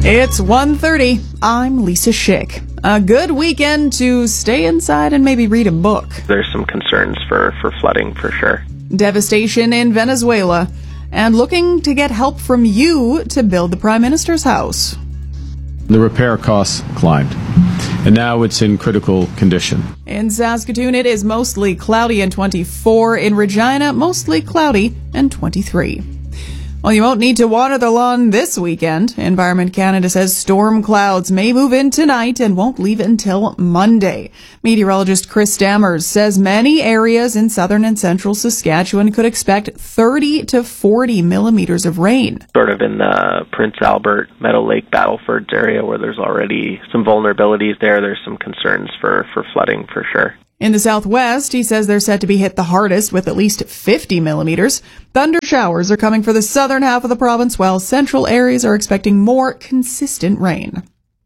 It's 1:30. I'm Lisa Schick. A good weekend to stay inside and maybe read a book. There's some concerns for flooding for sure. Devastation in Venezuela. And looking to get help from you to build the Prime Minister's house. The repair costs climbed, and now it's in critical condition. In Saskatoon, it is mostly cloudy and 24. In Regina, mostly cloudy and 23. Well, you won't need to water the lawn this weekend. Environment Canada says storm clouds may move in tonight and won't leave until Monday. Meteorologist Chris Dammers says many areas in southern and central Saskatchewan could expect 30 to 40 millimeters of rain. Sort of in the Prince Albert, Meadow Lake, Battlefords area where there's already some vulnerabilities there. There's some concerns for flooding for sure. In the southwest, he says they're set to be hit the hardest with at least 50 millimeters. Thunder showers are coming for the southern half of the province, while central areas are expecting more consistent rain.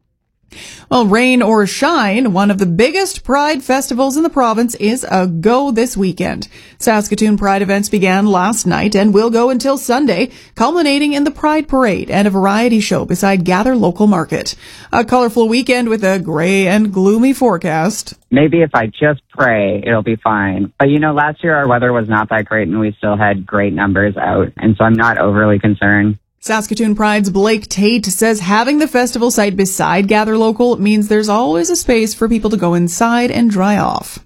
Well, rain or shine, one of the biggest Pride festivals in the province is a go this weekend. Saskatoon Pride events began last night and will go until Sunday, culminating in the Pride Parade and a variety show beside Gather Local Market. A colorful weekend with a gray and gloomy forecast. Maybe if I just pray, it'll be fine. But last year our weather was not that great and we still had great numbers out. And so I'm not overly concerned. Saskatoon Pride's Blake Tate says having the festival site beside Gather Local means there's always a space for people to go inside and dry off.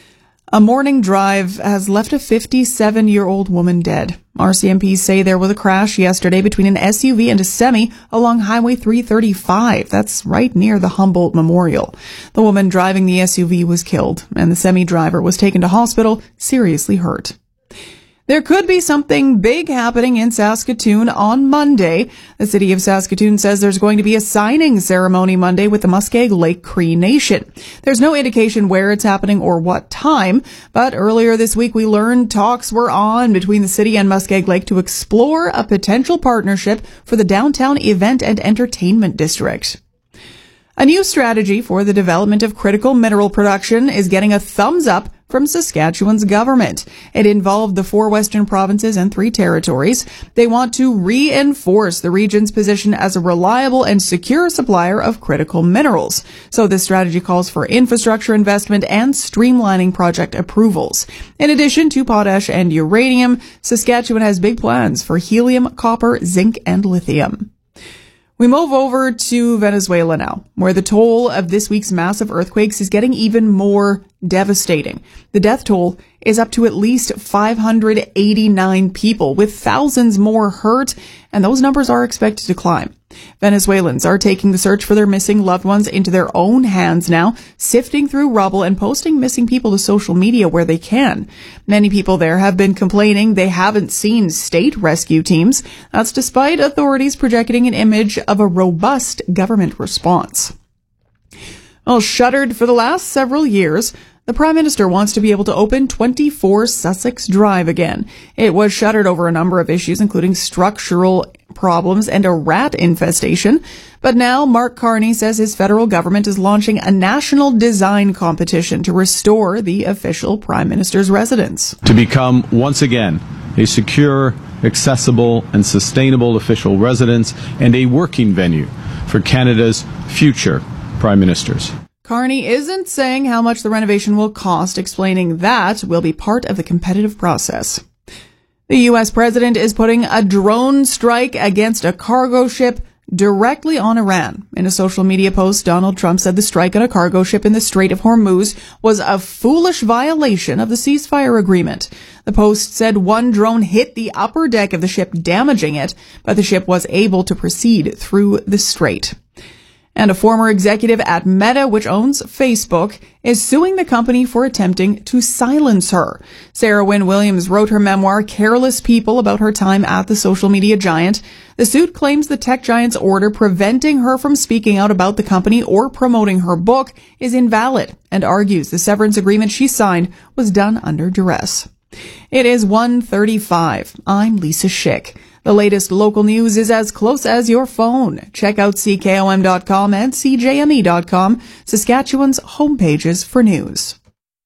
A morning drive has left a 57-year-old woman dead. RCMPs say there was a crash yesterday between an SUV and a semi along Highway 335. That's right near the Humboldt Memorial. The woman driving the SUV was killed, and the semi driver was taken to hospital seriously hurt. There could be something big happening in Saskatoon on Monday. The city of Saskatoon says there's going to be a signing ceremony Monday with the Muskeg Lake Cree Nation. There's no indication where it's happening or what time, but earlier this week we learned talks were on between the city and Muskeg Lake to explore a potential partnership for the downtown event and entertainment district. A new strategy for the development of critical mineral production is getting a thumbs up from Saskatchewan's government. It involved the 4 western provinces and 3 territories. They want to reinforce the region's position as a reliable and secure supplier of critical minerals. So this strategy calls for infrastructure investment and streamlining project approvals. In addition to potash and uranium, Saskatchewan has big plans for helium, copper, zinc, and lithium. We move over to Venezuela now, where the toll of this week's massive earthquakes is getting even more devastating. The death toll is up to at least 589 people, with thousands more hurt, and those numbers are expected to climb. Venezuelans are taking the search for their missing loved ones into their own hands now, sifting through rubble and posting missing people to social media where they can. Many people there have been complaining they haven't seen state rescue teams. That's despite authorities projecting an image of a robust government response. Well, shuttered for the last several years, the Prime Minister wants to be able to open 24 Sussex Drive again. It was shuttered over a number of issues, including structural problems and a rat infestation. But now Mark Carney says his federal government is launching a national design competition to restore the official Prime Minister's residence. To become, once again, a secure, accessible, and sustainable official residence and a working venue for Canada's future Prime Ministers. Carney isn't saying how much the renovation will cost, explaining that will be part of the competitive process. The U.S. president is putting a drone strike against a cargo ship directly on Iran. In a social media post, Donald Trump said the strike on a cargo ship in the Strait of Hormuz was a foolish violation of the ceasefire agreement. The post said one drone hit the upper deck of the ship, damaging it, but the ship was able to proceed through the strait. And a former executive at Meta, which owns Facebook, is suing the company for attempting to silence her. Sarah Wynne Williams wrote her memoir, Careless People, about her time at the social media giant. The suit claims the tech giant's order preventing her from speaking out about the company or promoting her book is invalid, and argues the severance agreement she signed was done under duress. It is 1:35. I'm Lisa Schick. The latest local news is as close as your phone. Check out CKOM.com and CJME.com, Saskatchewan's homepages for news.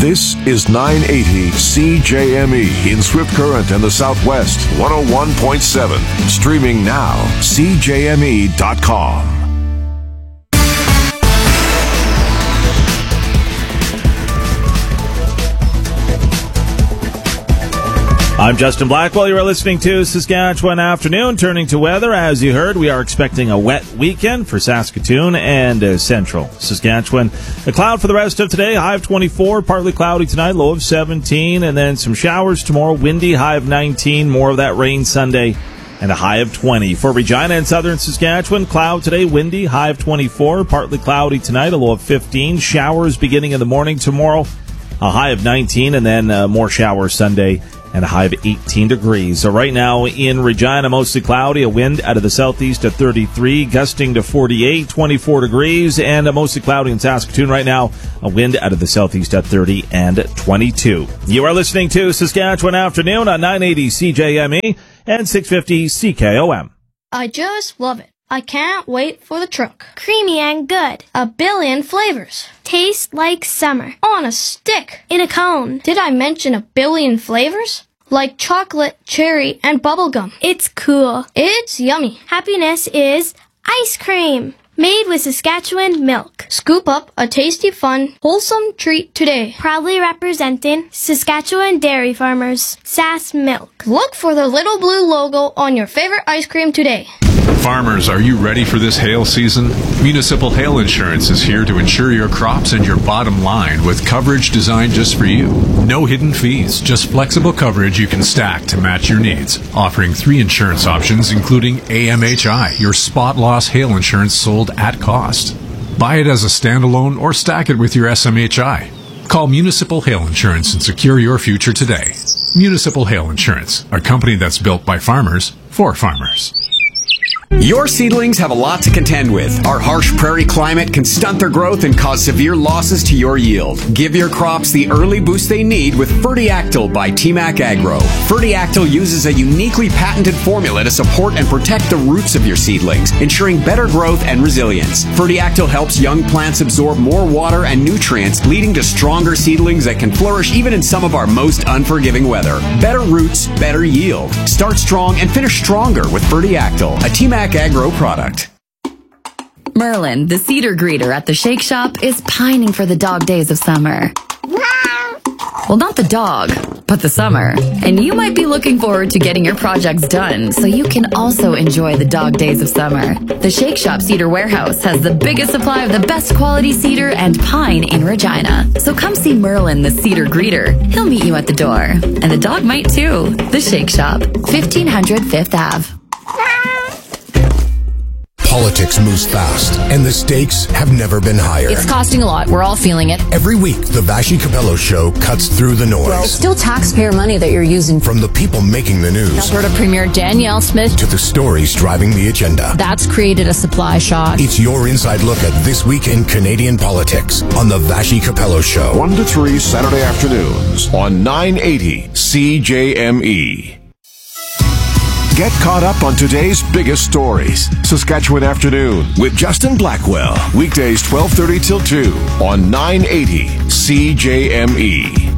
This is 980 CJME in Swift Current and the Southwest, 101.7. Streaming now, CJME.com. I'm Justin Blackwell. You are listening to Saskatchewan Afternoon. Turning to weather, as you heard, we are expecting a wet weekend for Saskatoon and central Saskatchewan. A cloud for the rest of today, high of 24, partly cloudy tonight, low of 17, and then some showers tomorrow, windy, high of 19, more of that rain Sunday, and a high of 20. For Regina and southern Saskatchewan, cloud today, windy, high of 24, partly cloudy tonight, a low of 15, showers beginning in the morning tomorrow, a high of 19, and then more showers Sunday, and a high of 18 degrees. So right now in Regina, mostly cloudy, a wind out of the southeast at 33, gusting to 48, 24 degrees, and mostly cloudy in Saskatoon right now, a wind out of the southeast at 30 and 22. You are listening to Saskatchewan Afternoon on 980 CJME and 650 CKOM. I just love it. I can't wait for the truck. Creamy and good. A billion flavors. Tastes like summer. On a stick. In a cone. Did I mention a billion flavors? Like chocolate, cherry, and bubblegum. It's cool. It's yummy. Happiness is ice cream. Made with Saskatchewan milk. Scoop up a tasty, fun, wholesome treat today. Proudly representing Saskatchewan dairy farmers. Sass Milk. Look for the little blue logo on your favorite ice cream today. Farmers, are you ready for this hail season? Municipal Hail Insurance is here to insure your crops and your bottom line with coverage designed just for you. No hidden fees, just flexible coverage you can stack to match your needs. Offering 3 insurance options, including AMHI, your spot loss hail insurance sold at cost. Buy it as a standalone or stack it with your SMHI. Call Municipal Hail Insurance and secure your future today. Municipal Hail Insurance, a company that's built by farmers for farmers. Your seedlings have a lot to contend with. Our harsh prairie climate can stunt their growth and cause severe losses to your yield. Give your crops the early boost they need with Fertiactyl by TMAC Agro. Fertiactyl uses a uniquely patented formula to support and protect the roots of your seedlings, ensuring better growth and resilience. Fertiactyl helps young plants absorb more water and nutrients, leading to stronger seedlings that can flourish even in some of our most unforgiving weather. Better roots, better yield. Start strong and finish stronger with Fertiactyl, a TMAC Agro product. Merlin, the cedar greeter at the Shake Shop, is pining for the dog days of summer. Well, not the dog, but the summer. And you might be looking forward to getting your projects done so you can also enjoy the dog days of summer. The Shake Shop Cedar Warehouse has the biggest supply of the best quality cedar and pine in Regina. So come see Merlin, the cedar greeter. He'll meet you at the door. And the dog might too. The Shake Shop, 1500 Fifth Ave. Politics moves fast, and the stakes have never been higher. It's costing a lot. We're all feeling it. Every week, the Vassy Capello Show cuts through the noise. Well, still taxpayer money that you're using. From the people making the news. Alberta Premier Danielle Smith. To the stories driving the agenda. That's created a supply shock. It's your inside look at this week in Canadian politics on the Vassy Capello Show. 1 to 3 Saturday afternoons on 980 CJME. Get caught up on today's biggest stories. Saskatchewan Afternoon with Justin Blackwell. Weekdays 12:30 till 2 on 980 CJME.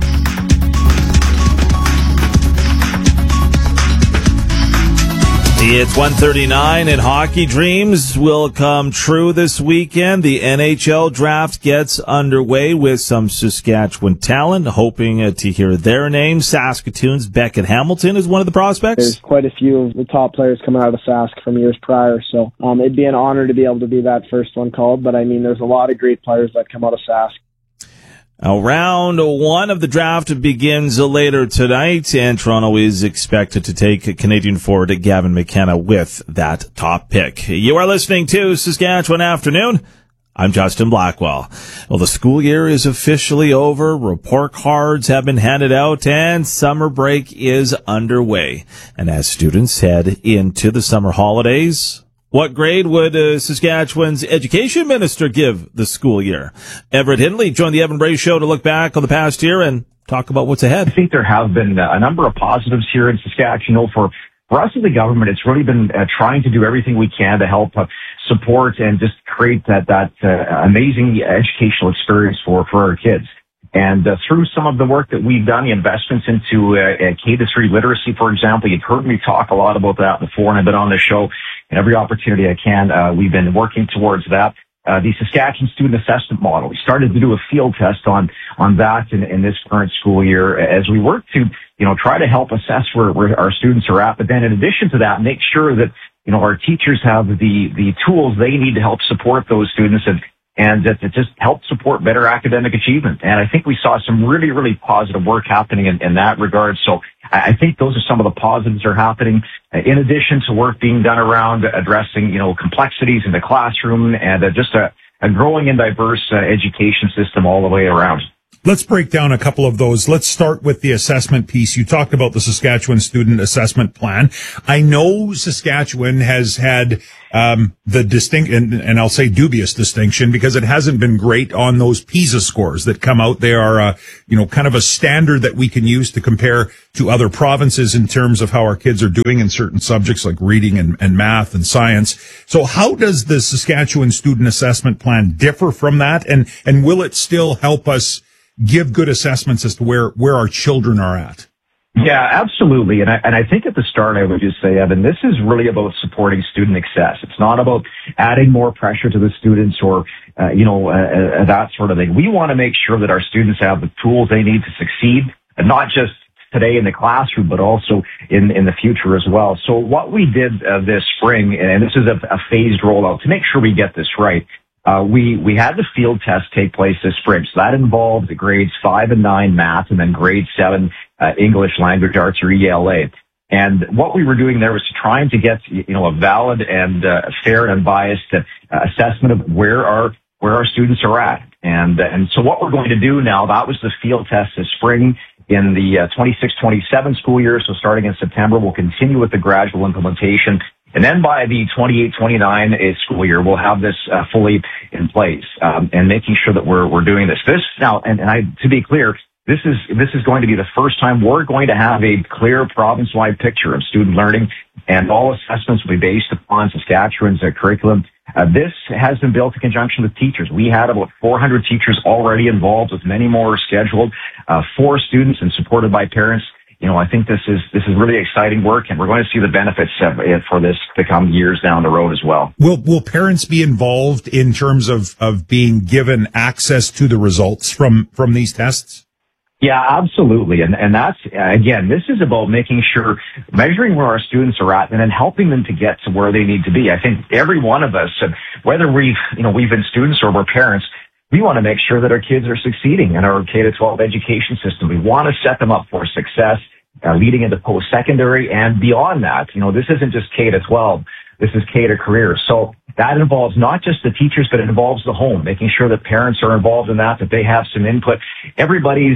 It's 1:39 and hockey dreams will come true this weekend. The NHL draft gets underway with some Saskatchewan talent, hoping to hear their names. Saskatoon's Beckett Hamilton is one of the prospects. There's quite a few of the top players coming out of Sask from years prior, so it'd be an honor to be able to be that first one called, but I mean, there's a lot of great players that come out of Sask. Round 1 of the draft begins later tonight, and Toronto is expected to take Canadian forward Gavin McKenna with that top pick. You are listening to Saskatchewan Afternoon. I'm Justin Blackwell. Well, the school year is officially over. Report cards have been handed out, and summer break is underway. And as students head into the summer holidays, what grade would Saskatchewan's education minister give the school year? Everett Hindley joined the Evan Bray Show to look back on the past year and talk about what's ahead. I think there have been a number of positives here in Saskatchewan. For us as the government, it's really been trying to do everything we can to help support and just create that amazing educational experience for our kids. And through some of the work that we've done, the investments into K-3 literacy, for example, you've heard me talk a lot about that before, and I've been on the show, and every opportunity I can, we've been working towards that. The Saskatchewan student assessment model, we started to do a field test on that in this current school year as we work to, try to help assess where our students are at. But then in addition to that, make sure that, our teachers have the tools they need to help support those students and that just help support better academic achievement. And I think we saw some really, really positive work happening in that regard. So I think those are some of the positives that are happening, in addition to work being done around addressing, complexities in the classroom and just a growing and diverse education system all the way around. Let's break down a couple of those. Let's start with the assessment piece. You talked about the Saskatchewan Student Assessment Plan. I know Saskatchewan has had the distinct, and I'll say dubious distinction, because it hasn't been great on those PISA scores that come out. They are, kind of a standard that we can use to compare to other provinces in terms of how our kids are doing in certain subjects like reading and math and science. So how does the Saskatchewan Student Assessment Plan differ from that? And will it still help us give good assessments as to where our children are at? Yeah, absolutely. And I think at the start, I would just say, Evan, this is really about supporting student success. It's not about adding more pressure to the students or, that sort of thing. We want to make sure that our students have the tools they need to succeed, and not just today in the classroom, but also in the future as well. So what we did this spring, and this is a phased rollout to make sure we get this right, we had the field test take place this spring. So that involved the grades 5 and 9 math, and then grade 7 English language arts, or ELA. And what we were doing there was trying to get, a valid and fair and unbiased assessment of where our students are at. And so what we're going to do now, that was the field test this spring in the 26-27 school year. So starting in September, we'll continue with the gradual implementation. And then by the 28-29 school year, we'll have this fully in place, and making sure that we're doing this. This now, to be clear, this is going to be the first time we're going to have a clear province-wide picture of student learning, and all assessments will be based upon Saskatchewan's curriculum. This has been built in conjunction with teachers. We had about 400 teachers already involved, with many more scheduled for students and supported by parents. I think this is really exciting work, and we're going to see the benefits for this to come years down the road as well. Will parents be involved in terms of being given access to the results from these tests? Yeah, absolutely. And that's, again, this is about making sure, measuring where our students are at and then helping them to get to where they need to be. I think every one of us, whether we've been students or we're parents, we want to make sure that our kids are succeeding in our K-12 education system. We want to set them up for success, leading into post-secondary and beyond that. This isn't just K-12. This is K to career. So that involves not just the teachers, but it involves the home, making sure that parents are involved in that they have some input. Everybody's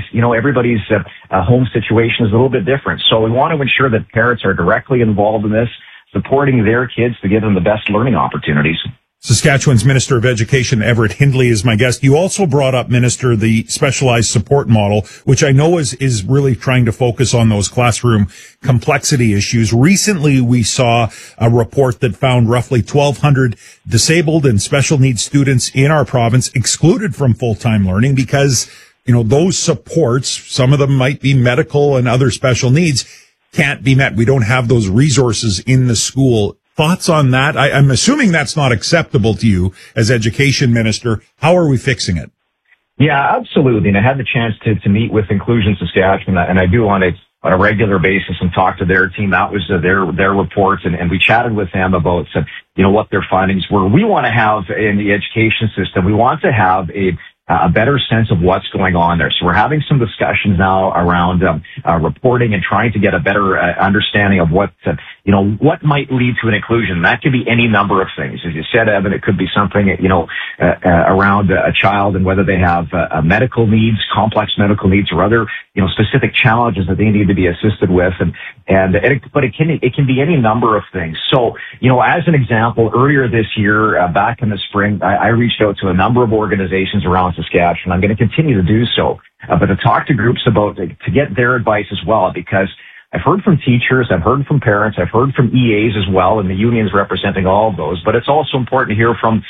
home situation is a little bit different. So we want to ensure that parents are directly involved in this, supporting their kids to give them the best learning opportunities. Saskatchewan's Minister of Education, Everett Hindley, is my guest. You also brought up, Minister, the specialized support model, which I know is really trying to focus on those classroom complexity issues. Recently, we saw a report that found roughly 1,200 disabled and special needs students in our province excluded from full-time learning because, those supports, some of them might be medical and other special needs, can't be met. We don't have those resources in the school. Thoughts on that? I'm assuming that's not acceptable to you as education minister. How are we fixing it? Yeah, absolutely. And I had the chance to meet with Inclusion Saskatchewan, and I do on a regular basis and talk to their team. That was their reports, and we chatted with them about what their findings were. We want to have in the education system, we want to have a better sense of what's going on there. So we're having some discussions now around reporting and trying to get a better understanding of what might lead to an inclusion. That could be any number of things. As you said, Evan, it could be something, around a child and whether they have medical needs, complex medical needs, or other, specific challenges that they need to be assisted with. But it can be any number of things. So, as an example, earlier this year, back in the spring, I reached out to a number of organizations around Saskatchewan. I'm going to continue to do so, but to talk to groups about, to get their advice as well, because I've heard from teachers, I've heard from parents, I've heard from EAs as well, and the unions representing all of those, but it's also important to hear from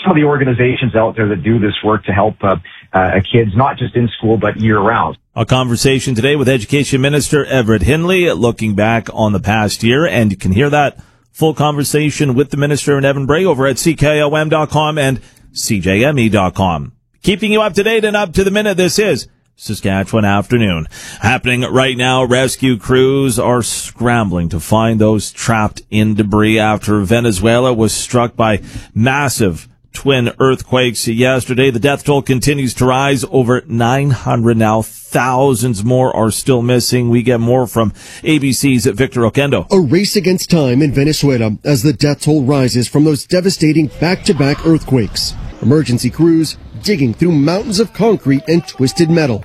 some of the organizations out there that do this work to help kids, not just in school, but year-round. A conversation today with Education Minister Everett Hindley, looking back on the past year, and you can hear that full conversation with the minister and Evan Bray over at CKOM.com and CJME.com. Keeping you up to date and up to the minute, this is Saskatchewan Afternoon. Happening right now, rescue crews are scrambling to find those trapped in debris after Venezuela was struck by massive twin earthquakes yesterday. The death toll continues to rise, over 900 now. Thousands more are still missing. We get more from ABC's Victor Oquendo. A race against time in Venezuela as the death toll rises from those devastating back-to-back earthquakes. Emergency crews digging through mountains of concrete and twisted metal.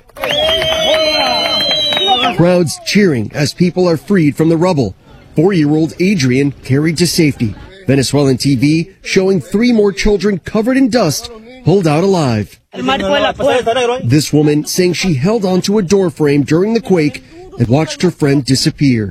Crowds cheering as people are freed from the rubble. 4-year-old Adrian carried to safety. Venezuelan TV showing 3 more children covered in dust pulled out alive. This woman saying she held onto a door frame during the quake and watched her friend disappear.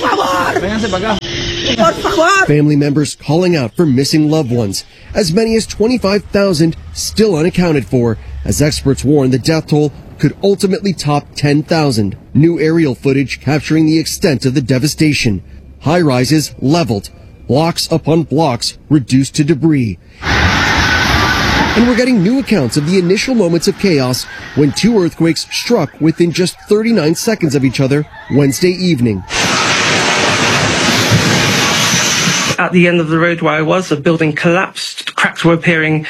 Family members calling out for missing loved ones. As many as 25,000 still unaccounted for, as experts warn the death toll could ultimately top 10,000. New aerial footage capturing the extent of the devastation. High-rises leveled, blocks upon blocks reduced to debris. And we're getting new accounts of the initial moments of chaos when 2 earthquakes struck within just 39 seconds of each other Wednesday evening. At the end of the road where I was, the building collapsed. Cracks were appearing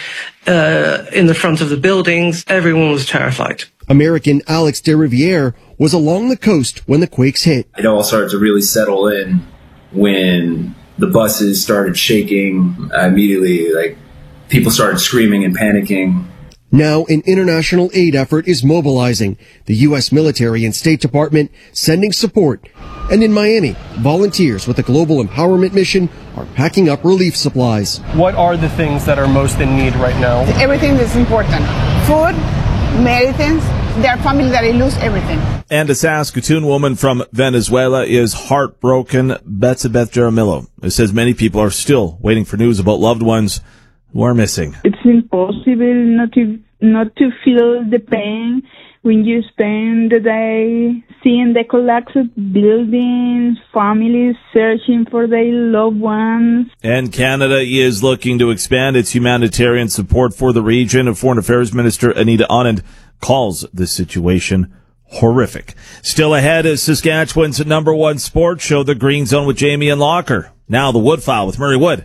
in the front of the buildings. Everyone was terrified. American Alex de Riviere was along the coast when the quakes hit. It all started to really settle in when the buses started shaking. Immediately, people started screaming and panicking. Now an international aid effort is mobilizing. The U.S. military and State Department sending support. And in Miami, volunteers with the Global Empowerment Mission are packing up relief supplies. What are the things that are most in need right now? Everything is important. Food, medicines. There are families that lose everything. And a Saskatoon woman from Venezuela is heartbroken. Betsabeth Jaramillo says many people are still waiting for news about loved ones who are missing. It's impossible not to feel the pain when you spend the day seeing the collapsed buildings, families searching for their loved ones. And Canada is looking to expand its humanitarian support for the region. Foreign Affairs Minister Anita Anand calls this situation horrific. Still ahead is Saskatchewan's #1 sports show, The Green Zone with Jamie and Locker. Now the Woodfile with Murray Wood.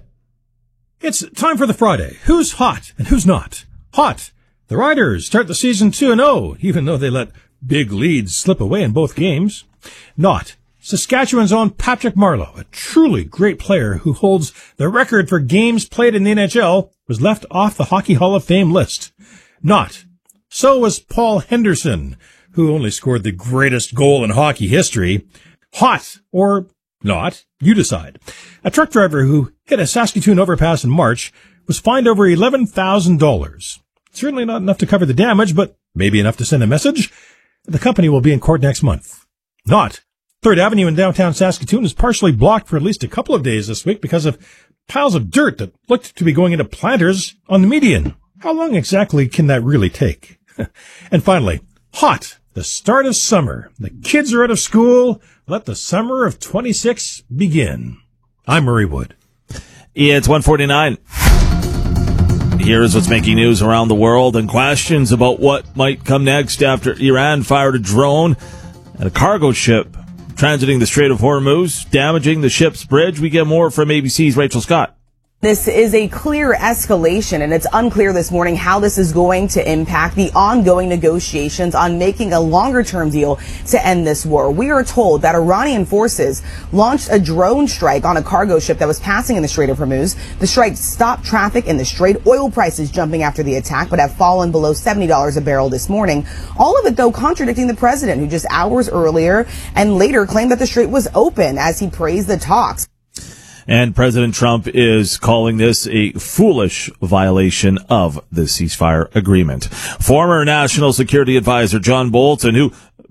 It's time for the Friday. Who's hot and who's not? Hot. The Riders start the season 2-0, even though they let big leads slip away in both games. Not. Saskatchewan's own Patrick Marleau, a truly great player who holds the record for games played in the NHL, was left off the Hockey Hall of Fame list. Not. So was Paul Henderson, who only scored the greatest goal in hockey history. Hot or not, you decide. A truck driver who hit a Saskatoon overpass in March was fined over $11,000. Certainly not enough to cover the damage, but maybe enough to send a message. The company will be in court next month. Not. 3rd Avenue in downtown Saskatoon is partially blocked for at least a couple of days this week because of piles of dirt that looked to be going into planters on the median. How long exactly can that really take? And finally, hot. The start of summer. The kids are out of school. Let the summer of 26 begin. I'm Murray Wood. It's 1:49. Here's what's making news around the world and questions about what might come next after Iran fired a drone at a cargo ship transiting the Strait of Hormuz, damaging the ship's bridge. We get more from ABC's Rachel Scott. This is a clear escalation, and it's unclear this morning how this is going to impact the ongoing negotiations on making a longer-term deal to end this war. We are told that Iranian forces launched a drone strike on a cargo ship that was passing in the Strait of Hormuz. The strike stopped traffic in the strait. Oil prices jumping after the attack, but have fallen below $70 a barrel this morning. All of it, though, contradicting the president, who just hours earlier and later claimed that the strait was open as he praised the talks. And President Trump is calling this a foolish violation of the ceasefire agreement. Former National Security Advisor John Bolton, who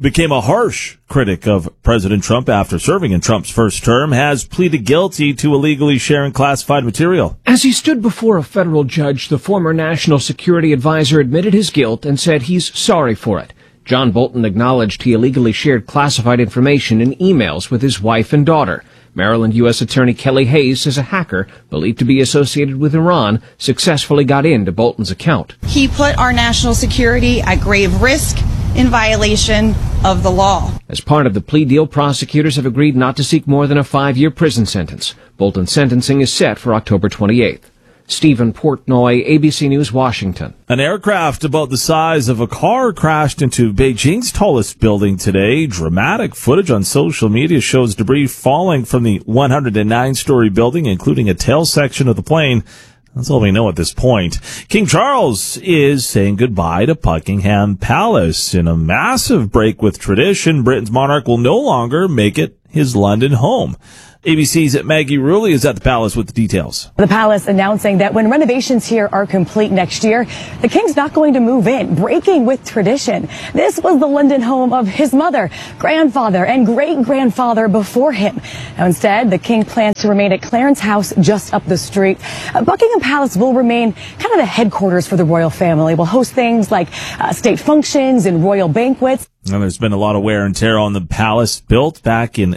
became a harsh critic of President Trump after serving in Trump's first term, has pleaded guilty to illegally sharing classified material. As he stood before a federal judge, the former national security advisor admitted his guilt and said he's sorry for it. John Bolton acknowledged he illegally shared classified information in emails with his wife and daughter. Maryland U.S. Attorney Kelly Hayes says a hacker believed to be associated with Iran successfully got into Bolton's account. He put our national security at grave risk in violation of the law. As part of the plea deal, prosecutors have agreed not to seek more than a 5-year prison sentence. Bolton's sentencing is set for October 28th. Stephen Portnoy, ABC News, Washington. An aircraft about the size of a car crashed into Beijing's tallest building today. Dramatic footage on social media shows debris falling from the 109-story building, including a tail section of the plane. That's all we know at this point. King Charles is saying goodbye to Buckingham Palace. In a massive break with tradition, Britain's monarch will no longer make it his London home. ABC's Maggie Rulli is at the palace with the details. The palace announcing that when renovations here are complete next year, the king's not going to move in, breaking with tradition. This was the London home of his mother, grandfather, and great-grandfather before him. Now, instead, the king plans to remain at Clarence House just up the street. Buckingham Palace will remain kind of the headquarters for the royal family. We'll host things like state functions and royal banquets. And there's been a lot of wear and tear on the palace, built back in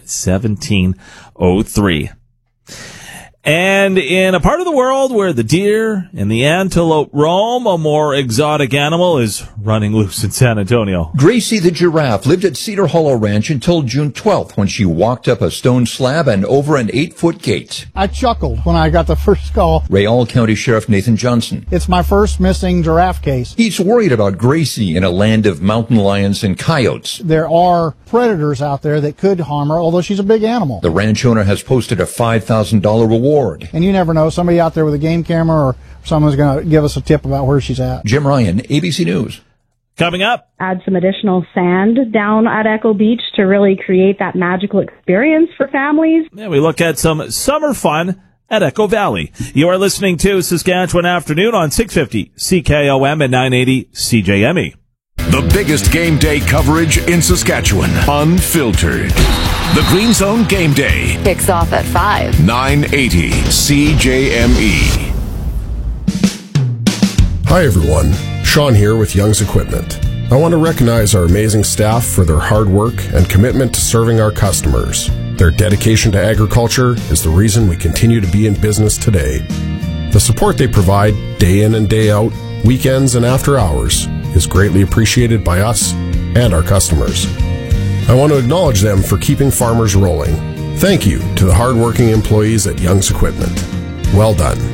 1703. And in a part of the world where the deer and the antelope roam, a more exotic animal is running loose in San Antonio. Gracie the giraffe lived at Cedar Hollow Ranch until June 12th when she walked up a stone slab and over an 8-foot gate. I chuckled when I got the first call. Rayall County Sheriff Nathan Johnson. It's my first missing giraffe case. He's worried about Gracie in a land of mountain lions and coyotes. There are predators out there that could harm her, although she's a big animal. The ranch owner has posted a $5,000 reward. And you never know, somebody out there with a game camera or someone's going to give us a tip about where she's at. Jim Ryan, ABC News. Coming up. Add some additional sand down at Echo Beach to really create that magical experience for families. Yeah, we look at some summer fun at Echo Valley. You are listening to Saskatchewan Afternoon on 650 CKOM and 980 CJME. The biggest game day coverage in Saskatchewan. Unfiltered. The Green Zone Game Day. Kicks off at 5. 980 CJME. Hi, everyone. Sean here with Young's Equipment. I want to recognize our amazing staff for their hard work and commitment to serving our customers. Their dedication to agriculture is the reason we continue to be in business today. The support they provide day in and day out, weekends and after hours, is greatly appreciated by us and our customers. I want to acknowledge them for keeping farmers rolling. Thank you to the hardworking employees at Young's Equipment. Well done.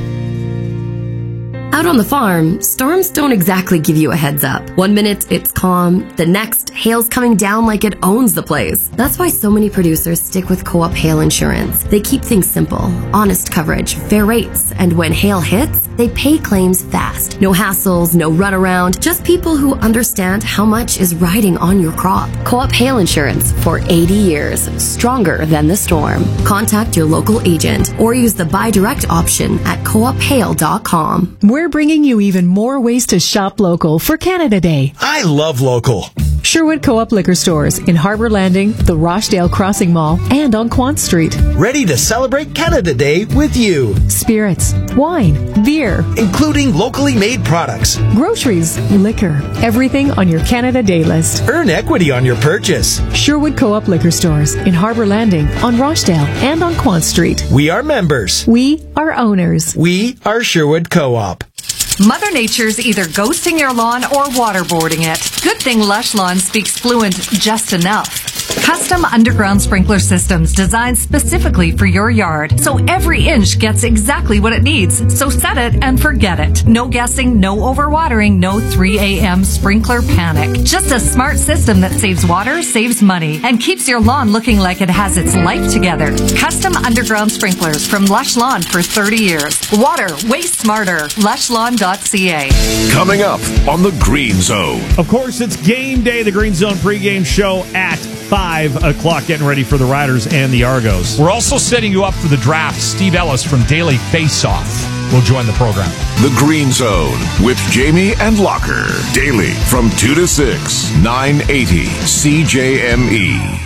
Out on the farm, storms don't exactly give you a heads up. 1 minute, it's calm. The next, hail's coming down like it owns the place. That's why so many producers stick with Co-op Hail Insurance. They keep things simple, honest coverage, fair rates, and when hail hits, they pay claims fast. No hassles, no runaround, just people who understand how much is riding on your crop. Co-op Hail Insurance for 80 years, stronger than the storm. Contact your local agent or use the buy direct option at coophail.com. We're bringing you even more ways to shop local for Canada Day. I love local. Sherwood Co-op Liquor Stores in Harbour Landing, the Rochdale Crossing Mall, and on Quant Street. Ready to celebrate Canada Day with you. Spirits, wine, beer, including locally made products, groceries, liquor, everything on your Canada Day list. Earn equity on your purchase. Sherwood Co-op Liquor Stores in Harbour Landing, on Rochdale, and on Quant Street. We are members. We are owners. We are Sherwood Co-op. Mother Nature's either ghosting your lawn or waterboarding it. Good thing Lush Lawn speaks fluent just enough. Custom underground sprinkler systems designed specifically for your yard, so every inch gets exactly what it needs. So set it and forget it. No guessing, no overwatering, no 3 a.m. sprinkler panic. Just a smart system that saves water, saves money, and keeps your lawn looking like it has its life together. Custom underground sprinklers from Lush Lawn for 30 years. Water, way smarter. LushLawn.ca. Coming up on the Green Zone. Of course, it's game day, the Green Zone pregame show at 5 o'clock, getting ready for the Riders and the Argos. We're also setting you up for the draft. Steve Ellis from Daily Faceoff. will join the program. The Green Zone with Jamie and Locker. Daily from 2 to 6, 980 CJME.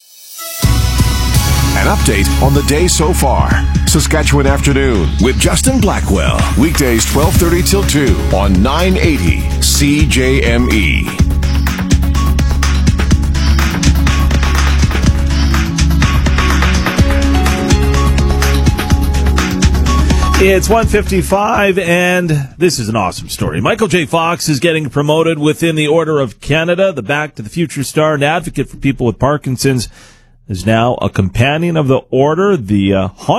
An update on the day so far. Saskatchewan Afternoon with Justin Blackwell. Weekdays 12:30 till 2 on 980 CJME. It's 1:55, and this is an awesome story. Michael J. Fox is getting promoted within the Order of Canada. The Back to the Future star and advocate for people with Parkinson's is now a companion of the order, the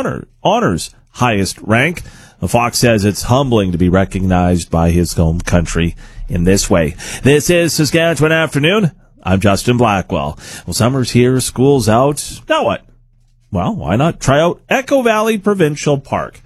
honor's highest rank. Fox says it's humbling to be recognized by his home country in this way. This is Saskatchewan Afternoon. I'm Justin Blackwell. Well, summer's here, school's out. Now what? Well, why not try out Echo Valley Provincial Park?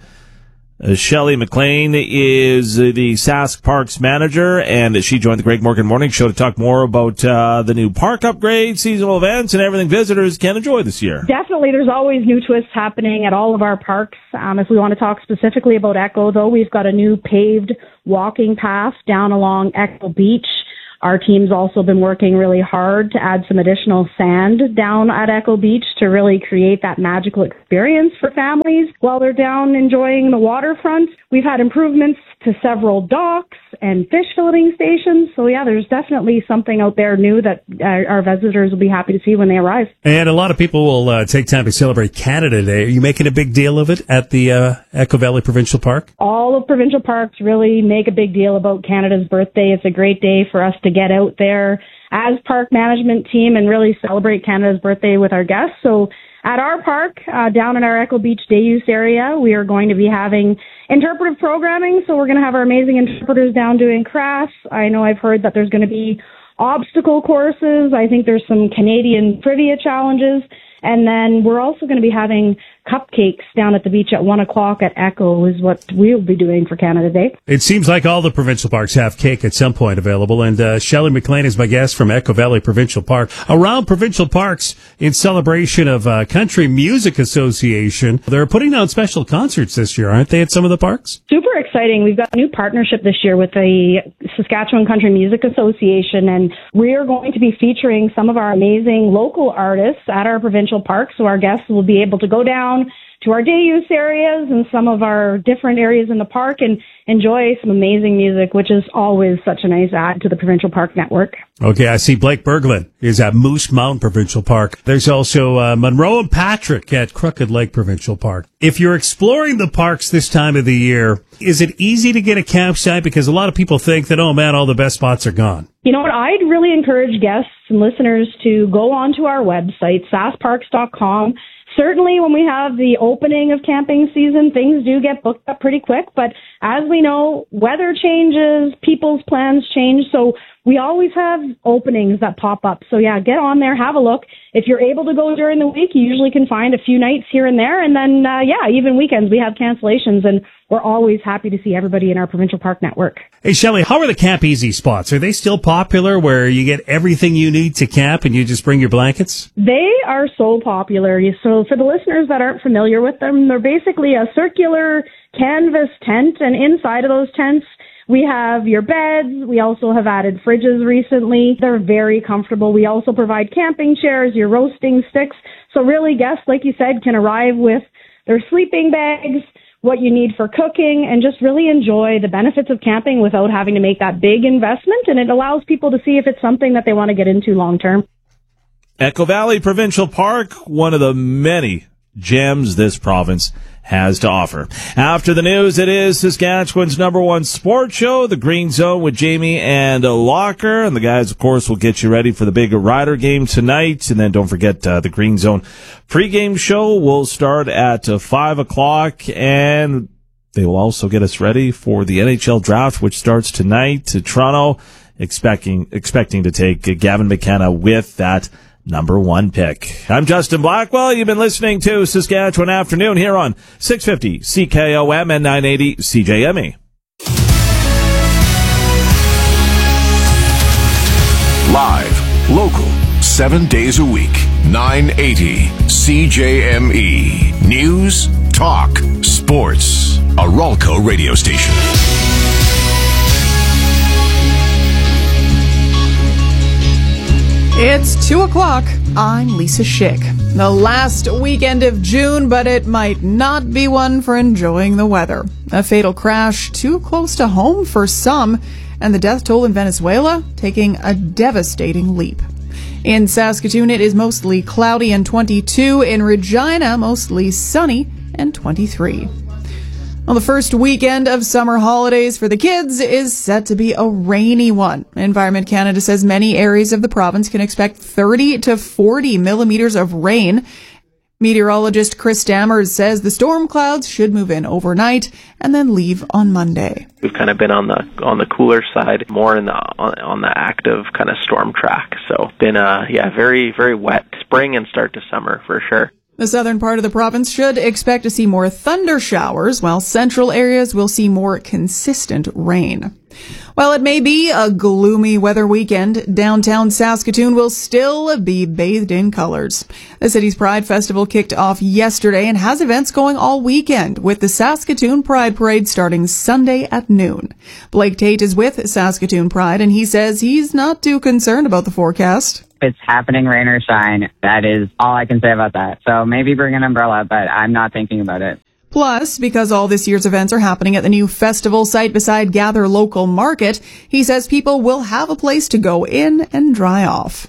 Shelley McLean is the Sask Parks manager, and she joined the Greg Morgan Morning Show to talk more about the new park upgrades, seasonal events, and everything visitors can enjoy this year. Definitely, there's always new twists happening at all of our parks. If we want to talk specifically about Echo, though, we've got a new paved walking path down along Echo Beach. Our team's also been working really hard to add some additional sand down at Echo Beach to really create that magical experience for families while they're down enjoying the waterfront. We've had improvements to several docks and fish filleting stations. So yeah, there's definitely something out there new that our visitors will be happy to see when they arrive. And a lot of people will take time to celebrate Canada Day. Are you making a big deal of it at the Echo Valley Provincial Park? All of provincial parks really make a big deal about Canada's birthday. It's a great day for us to get out there as park management team and really celebrate Canada's birthday with our guests. So at our park, down in our Echo Beach Day Use area, we are going to be having interpretive programming. So we're going to have our amazing interpreters down doing crafts. I know I've heard that there's going to be obstacle courses. I think there's some Canadian trivia challenges. And then we're also going to be having cupcakes down at the beach at 1 o'clock at Echo is what we'll be doing for Canada Day. It seems like all the provincial parks have cake at some point available. And Shelley McLean is my guest from Echo Valley Provincial Park. Around provincial parks, in celebration of Country Music Association, they're putting on special concerts this year, aren't they, at some of the parks? Super exciting. We've got a new partnership this year with the Saskatchewan Country Music Association, and we're going to be featuring some of our amazing local artists at our provincial parks. So our guests will be able to go down to our day use areas and some of our different areas in the park and enjoy some amazing music, which is always such a nice add to the Provincial Park Network. Okay, I see Blake Berglund is at Moose Mountain Provincial Park. There's also Monroe and Patrick at Crooked Lake Provincial Park. If you're exploring the parks this time of the year, is it easy to get a campsite? Because a lot of people think that, oh man, all the best spots are gone. You know what? I'd really encourage guests and listeners to go onto our website, saskparks.com. Certainly when we have the opening of camping season, things do get booked up pretty quick. But as we know, weather changes, people's plans change. So we always have openings that pop up. So yeah, get on there, have a look. If you're able to go during the week, you usually can find a few nights here and there. And then, even weekends, we have cancellations. And we're always happy to see everybody in our provincial park network. Hey, Shelley, how are the Camp Easy spots? Are they still popular where you get everything you need to camp and you just bring your blankets? They are so popular. So for the listeners that aren't familiar with them, they're basically a circular canvas tent. And inside of those tents, we have your beds. We also have added fridges recently. They're very comfortable. We also provide camping chairs, your roasting sticks. So really, guests, like you said, can arrive with their sleeping bags, what you need for cooking, and just really enjoy the benefits of camping without having to make that big investment. And it allows people to see if it's something that they want to get into long term. Echo Valley Provincial Park, one of the many gems this province has to offer. After the news, it is Saskatchewan's #1 sports show, The Green Zone with Jamie and Locker. And the guys, of course, will get you ready for the big Rider game tonight. And then don't forget the Green Zone pregame show will start at 5 o'clock. And they will also get us ready for the NHL draft, which starts tonight to Toronto, expecting to take Gavin McKenna with that #1 pick. I'm Justin Blackwell. You've been listening to Saskatchewan Afternoon here on 650 CKOM and 980 CJME. Live, local, 7 days a week, 980 CJME. News, talk, sports. a Ralco radio station. It's 2 o'clock. I'm Lisa Schick. The last weekend of June, but it might not be one for enjoying the weather. A fatal crash too close to home for some, and the death toll in Venezuela taking a devastating leap. In Saskatoon, it is mostly cloudy and 22. In Regina, mostly sunny and 23. Well, the first weekend of summer holidays for the kids is set to be a rainy one. Environment Canada says many areas of the province can expect 30 to 40 millimeters of rain. Meteorologist Chris Dammers says the storm clouds should move in overnight and then leave on Monday. We've kind of been on the cooler side, more on the active kind of storm track. So been very, very wet spring and start to summer for sure. The southern part of the province should expect to see more thunder showers, while central areas will see more consistent rain. While it may be a gloomy weather weekend, downtown Saskatoon will still be bathed in colors. The city's Pride Festival kicked off yesterday and has events going all weekend, with the Saskatoon Pride Parade starting Sunday at noon. Blake Tate is with Saskatoon Pride, and he says he's not too concerned about the forecast. It's happening, rain or shine. That is all I can say about that. So maybe bring an umbrella, but I'm not thinking about it. Plus, because all this year's events are happening at the new festival site beside Gather Local Market, he says people will have a place to go in and dry off.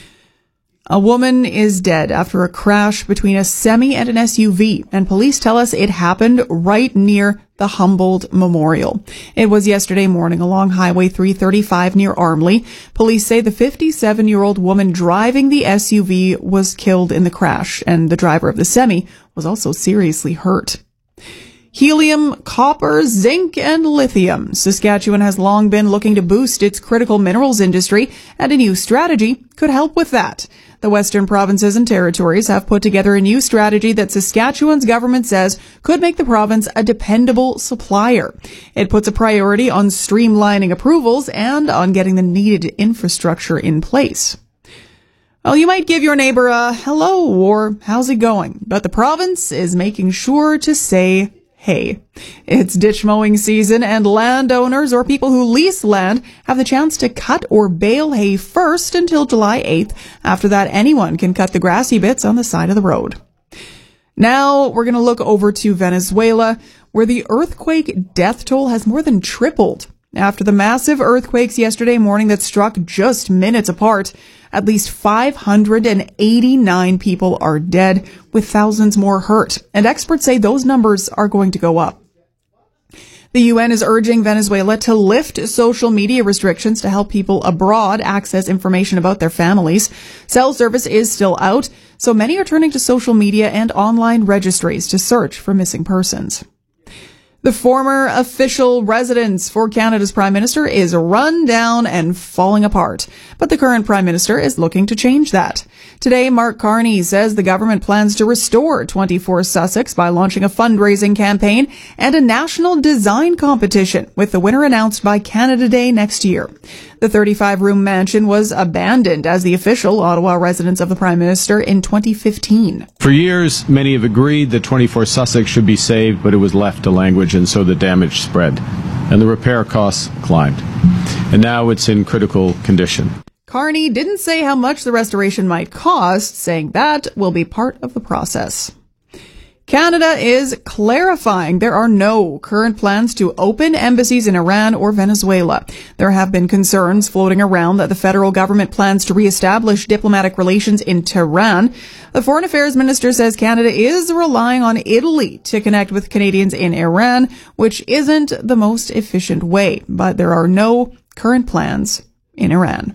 A woman is dead after a crash between a semi and an SUV, and police tell us it happened right near the Humboldt Memorial. It was yesterday morning along Highway 335 near Armley. Police say the 57-year-old woman driving the SUV was killed in the crash, and the driver of the semi was also seriously hurt. Helium, copper, zinc, and lithium. Saskatchewan has long been looking to boost its critical minerals industry, and a new strategy could help with that. The Western provinces and territories have put together a new strategy that Saskatchewan's government says could make the province a dependable supplier. It puts a priority on streamlining approvals and on getting the needed infrastructure in place. Well, you might give your neighbor a hello or how's it going, but the province is making sure to say hey. It's ditch mowing season, and landowners or people who lease land have the chance to cut or bale hay first until July 8th. After that, anyone can cut the grassy bits on the side of the road. Now we're going to look over to Venezuela, where the earthquake death toll has more than tripled. After the massive earthquakes yesterday morning that struck just minutes apart, at least 589 people are dead, with thousands more hurt. And experts say those numbers are going to go up. The UN is urging Venezuela to lift social media restrictions to help people abroad access information about their families. Cell service is still out, so many are turning to social media and online registries to search for missing persons. The former official residence for Canada's Prime Minister is run down and falling apart, but the current Prime Minister is looking to change that. Today, Mark Carney says the government plans to restore 24 Sussex by launching a fundraising campaign and a national design competition, with the winner announced by Canada Day next year. The 35-room mansion was abandoned as the official Ottawa residence of the Prime Minister in 2015. For years, many have agreed that 24 Sussex should be saved, but it was left to language, and so the damage spread, and the repair costs climbed. And now it's in critical condition. Carney didn't say how much the restoration might cost, saying that will be part of the process. Canada is clarifying there are no current plans to open embassies in Iran or Venezuela. There have been concerns floating around that the federal government plans to reestablish diplomatic relations in Tehran. The Foreign Affairs Minister says Canada is relying on Italy to connect with Canadians in Iran, which isn't the most efficient way, but there are no current plans in Iran.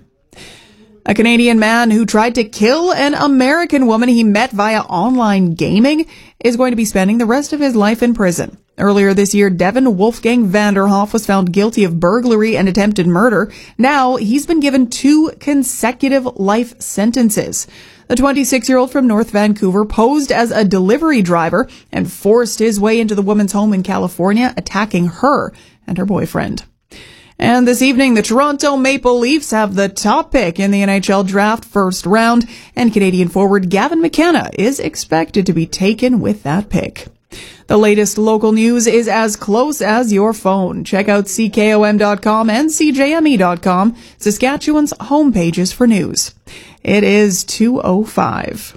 A Canadian man who tried to kill an American woman he met via online gaming is going to be spending the rest of his life in prison. Earlier this year, Devin Wolfgang Vanderhoff was found guilty of burglary and attempted murder. Now, he's been given 2 consecutive life sentences. The 26-year-old from North Vancouver posed as a delivery driver and forced his way into the woman's home in California, attacking her and her boyfriend. And this evening, the Toronto Maple Leafs have the top pick in the NHL draft first round, and Canadian forward Gavin McKenna is expected to be taken with that pick. The latest local news is as close as your phone. Check out CKOM.com and CJME.com, Saskatchewan's homepages for news. It is 2:05.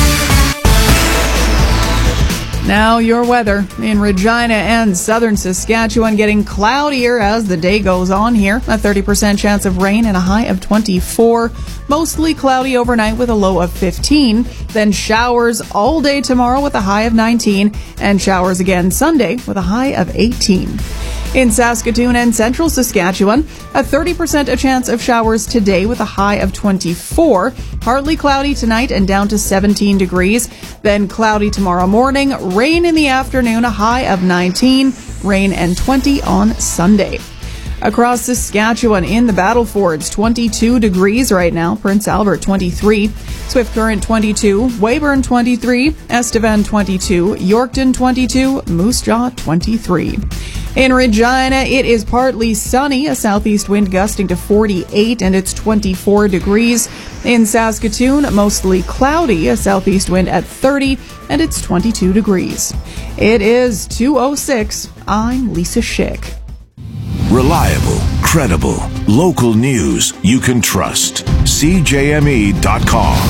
Now your weather. In Regina and southern Saskatchewan, getting cloudier as the day goes on here. A 30% chance of rain and a high of 24. Mostly cloudy overnight with a low of 15. Then showers all day tomorrow with a high of 19. And showers again Sunday with a high of 18. In Saskatoon and central Saskatchewan, a 30% chance of showers today with a high of 24. Partly cloudy tonight and down to 17 degrees. Then cloudy tomorrow morning, rain in the afternoon, a high of 19, rain and 20 on Sunday. Across Saskatchewan in the Battlefords, 22 degrees right now. Prince Albert, 23. Swift Current, 22. Weyburn, 23. Estevan, 22. Yorkton, 22. Moose Jaw, 23. In Regina, it is partly sunny, a southeast wind gusting to 48, and it's 24 degrees. In Saskatoon, mostly cloudy, a southeast wind at 30, and it's 22 degrees. It is 2:06. I'm Lisa Schick. Reliable, credible, local news you can trust. CJME.com.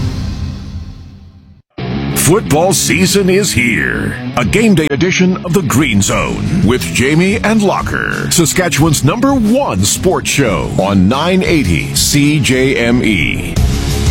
Football season is here. A game day edition of the Green Zone with Jamie and Locker, Saskatchewan's #1 sports show on 980 CJME.